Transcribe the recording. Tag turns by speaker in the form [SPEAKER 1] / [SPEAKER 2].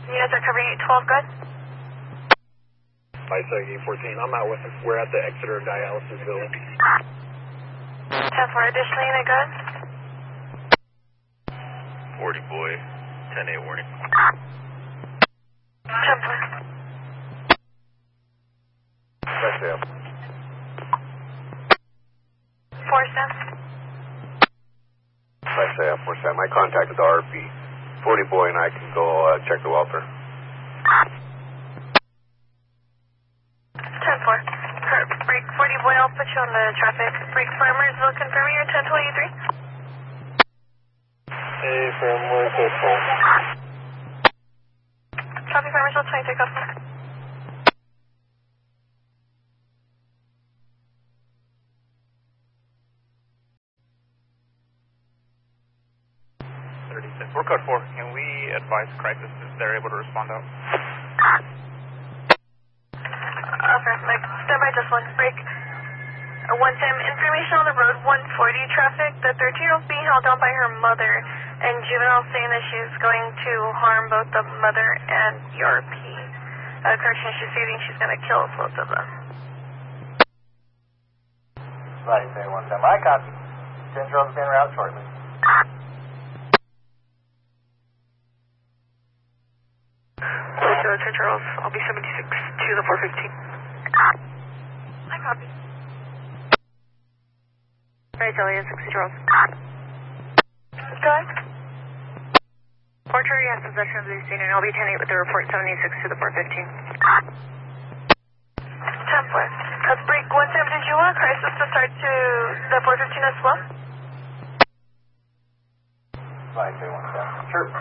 [SPEAKER 1] Units are covering 812, good?
[SPEAKER 2] 57814, I'm out with him. We're at the Exeter dialysis building.
[SPEAKER 1] 10-4, additional unit, good?
[SPEAKER 3] 40 boy, 10-8 warning.
[SPEAKER 1] 10-4.
[SPEAKER 2] That's it.
[SPEAKER 1] 4-7.
[SPEAKER 2] 57847, I contacted the RP. 40 boy and I can go check the welfare.
[SPEAKER 1] 10-4. Break 40 boy, I'll put you on the traffic. Break Farmersville, confirming your 1023.
[SPEAKER 2] Hey, Farmer, good phone.
[SPEAKER 1] Copy Farmersville, 20, take off.
[SPEAKER 3] 36. We're code 4. Can we advise crisis if they're able to respond out?
[SPEAKER 1] Okay, like, stand by just one. Break 110. Information on the road 140 traffic. The 13-year-old being held down by her mother, and juvenile saying that she's going to harm both the mother and ERP. Correction, she's stating she's going to kill both of them.
[SPEAKER 4] Right, say 110. I copy. 10 drones being route shortly.
[SPEAKER 1] So 10 Charles, I'll be 76 to the 415. I copy. Right, Delia, 60 Charles. Go ahead. Porter, has possession of the scene, and I'll be 10-8 with the report 76 to the 415. 10-4. Break 110, did you want crisis to start to the 415 as well?
[SPEAKER 4] Right, say 110. Sure.